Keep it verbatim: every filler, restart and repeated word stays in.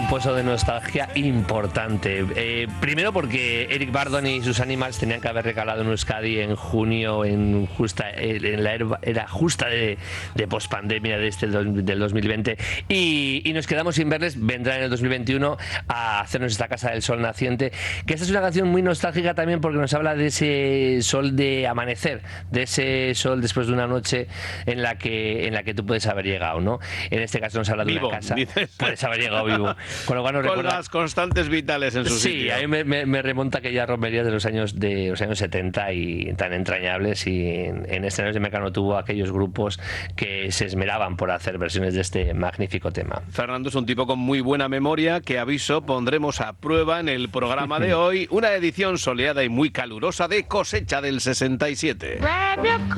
pozo de nostalgia importante. Eh, primero porque Eric Burdon y sus Animals tenían que haber recalado en Euskadi en junio, en justa en la era justa de, de pospandemia de este del dos mil veinte, y, y nos quedamos sin verles. Vendrán en el dos mil veintiuno a hacernos esta Casa del Sol Naciente, que esta es una canción muy nostálgica también porque nos habla de ese sol de amanecer, de ese sol después de una noche en la que en la que tú puedes haber llegado, ¿no? En este caso nos habla de vivo, una casa, dices. Puedes haber llegado vivo, con lo cual nos con recuerda... las constantes vitales en su sí, sitio. a mí me, me, me remonta a aquellas romerías de los años de los años setenta y tan entrañables, y en, en escenarios de Mecano tuvo aquellos grupos que se esmeraban por hacer versiones de este magnífico tema. Fernando es un tipo con muy buena memoria que, aviso, pondremos a prueba en el programa de hoy, una edición soleada y muy calurosa de Cosecha del sesenta y siete.